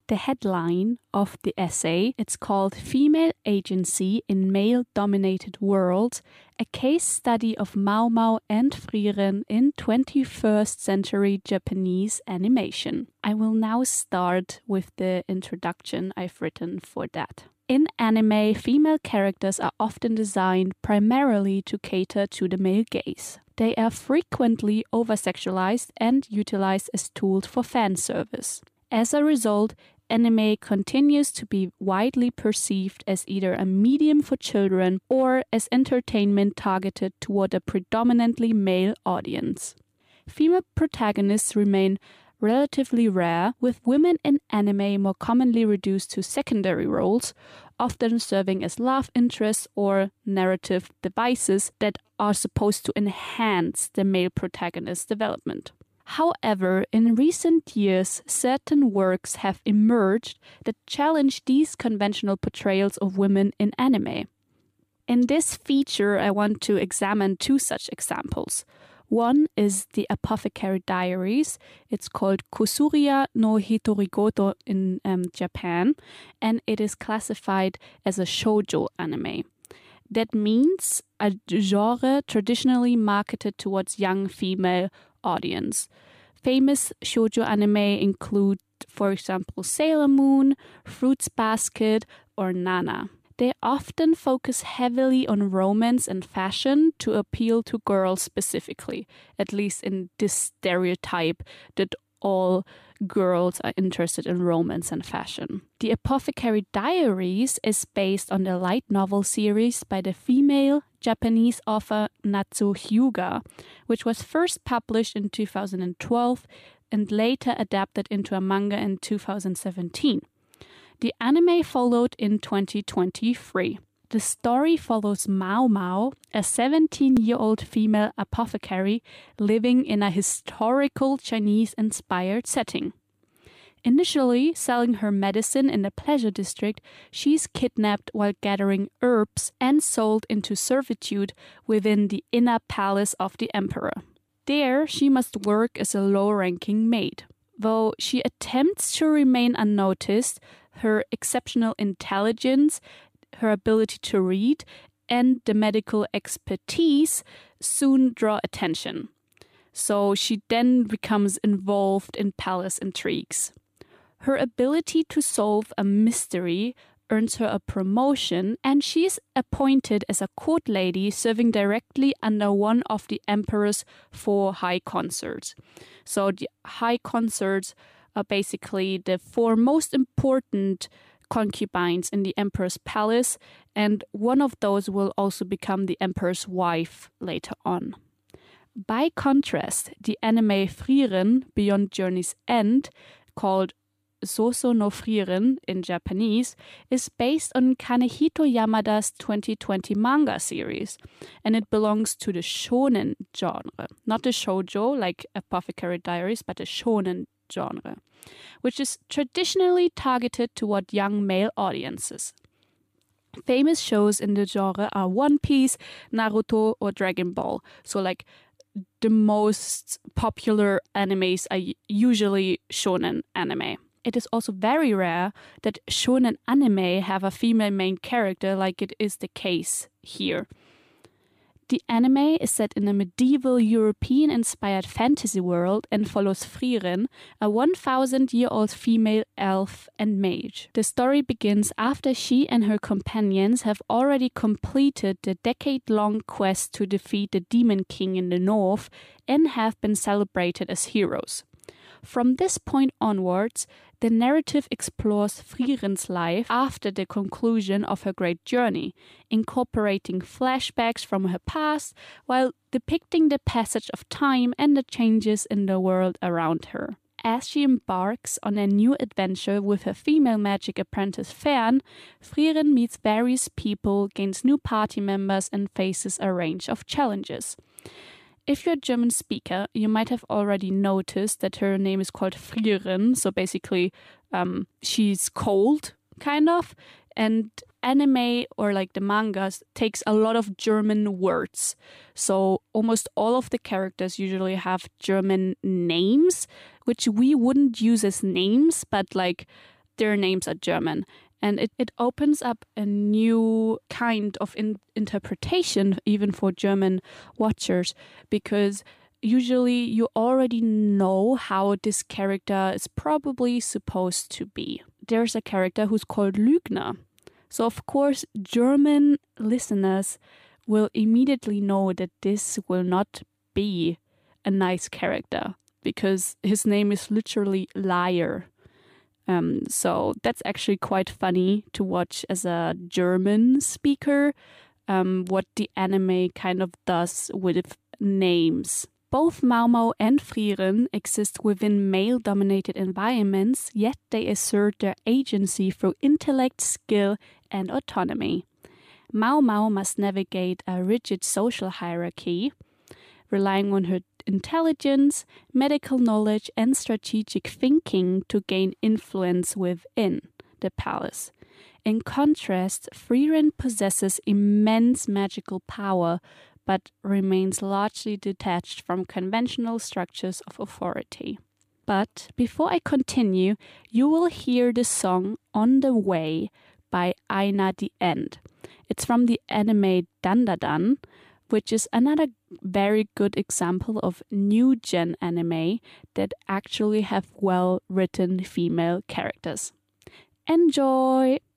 The headline of the essay, it's called Female Agency in Male-Dominated World, a case study of Mao Mao and Frieren in 21st century Japanese animation. I will now start with the introduction I've written for that. In anime, female characters are often designed primarily to cater to the male gaze. They are frequently over-sexualized and utilized as tools for fan service. As a result, anime continues to be widely perceived as either a medium for children or as entertainment targeted toward a predominantly male audience. Female protagonists remain relatively rare, with women in anime more commonly reduced to secondary roles, often serving as love interests or narrative devices that are supposed to enhance the male protagonist's development. However, in recent years, certain works have emerged that challenge these conventional portrayals of women in anime. In this feature, I want to examine two such examples. One is the Apothecary Diaries. It's called Kusuria no Hitorigoto in Japan, and it is classified as a shoujo anime. That means a genre traditionally marketed towards young female audience. Famous shoujo anime include, for example, Sailor Moon, Fruits Basket, or Nana. They often focus heavily on romance and fashion to appeal to girls specifically, at least in this stereotype that all girls are interested in romance and fashion. The Apothecary Diaries is based on the light novel series by the female Japanese author Natsu Hyuga, which was first published in 2012 and later adapted into a manga in 2017. The anime followed in 2023. The story follows Mao Mao, a 17-year-old female apothecary living in a historical Chinese-inspired setting. Initially selling her medicine in the pleasure district, she's kidnapped while gathering herbs and sold into servitude within the inner palace of the emperor. There, she must work as a low-ranking maid. Though she attempts to remain unnoticed, her exceptional intelligence, her ability to read, and the medical expertise soon draw attention. So she then becomes involved in palace intrigues. Her ability to solve a mystery earns her a promotion, and she is appointed as a court lady serving directly under one of the emperor's 4 high consorts. So the high consorts are basically the 4 most important concubines in the emperor's palace, and one of those will also become the emperor's wife later on. By contrast, the anime Frieren, Beyond Journey's End, called Soso no Frieren in Japanese, is based on Kanehito Yamada's 2020 manga series, and it belongs to the shonen genre, not the shoujo like Apothecary Diaries, but the shonen genre, which is traditionally targeted toward young male audiences. Famous shows in the genre are One Piece, Naruto, or Dragon Ball. So like the most popular animes are usually shonen anime. It is also very rare that shonen anime have a female main character like it is the case here. The anime is set in a medieval European-inspired fantasy world and follows Frieren, a 1,000-year-old female elf and mage. The story begins after she and her companions have already completed the decade-long quest to defeat the Demon King in the north and have been celebrated as heroes. From this point onwards, the narrative explores Frieren's life after the conclusion of her great journey, incorporating flashbacks from her past while depicting the passage of time and the changes in the world around her. As she embarks on a new adventure with her female magic apprentice Fern, Frieren meets various people, gains new party members, and faces a range of challenges. If you're a German speaker, you might have already noticed that her name is called Frieren, so basically she's cold, kind of, and anime or like the mangas takes a lot of German words. So almost all of the characters usually have German names, which we wouldn't use as names, but like their names are German. And it opens up a new kind of interpretation even for German watchers, because usually you already know how this character is probably supposed to be. There's a character who's called Lügner. So of course, German listeners will immediately know that this will not be a nice character, because his name is literally liar. So that's actually quite funny to watch as a German speaker, what the anime kind of does with names. Both Mau Mau and Frieren exist within male-dominated environments, yet they assert their agency through intellect, skill, and autonomy. Mau Mau must navigate a rigid social hierarchy, relying on her intelligence, medical knowledge, and strategic thinking to gain influence within the palace. In contrast, Frieren possesses immense magical power, but remains largely detached from conventional structures of authority. But before I continue, you will hear the song On the Way by Aina the End. It's from the anime Dandadan, which is another very good example of new gen anime that actually have well-written female characters. Enjoy!